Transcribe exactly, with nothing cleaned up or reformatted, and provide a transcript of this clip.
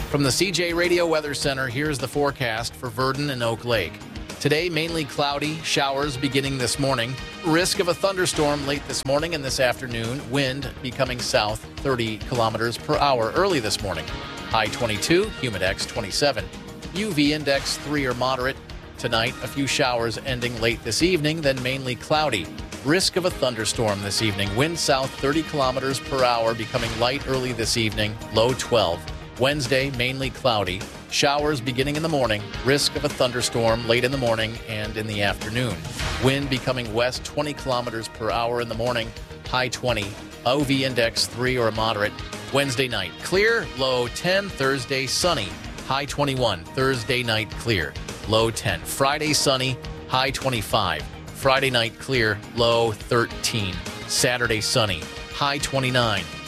From the C J Radio Weather Center, here's the forecast for Verdon and Oak Lake. Today, mainly cloudy, showers beginning this morning. Risk of a thunderstorm late this morning and this afternoon. Wind becoming south thirty kilometers per hour early this morning. High twenty-two, humidex twenty-seven. U V index three or moderate. Tonight, a few showers ending late this evening, then mainly cloudy. Risk of a thunderstorm this evening. Wind south thirty kilometers per hour, becoming light early this evening. Low twelve. Wednesday, mainly cloudy. Showers beginning in the morning. Risk of a thunderstorm late in the morning and in the afternoon. Wind becoming west twenty kilometers per hour in the morning. High twenty. O V index three or moderate. Wednesday night, clear. Low ten. Thursday, sunny. High twenty-one. Thursday night, clear. Low ten. Friday, sunny. High twenty-five. Friday night, clear. Low thirteen. Saturday, sunny. High twenty-nine.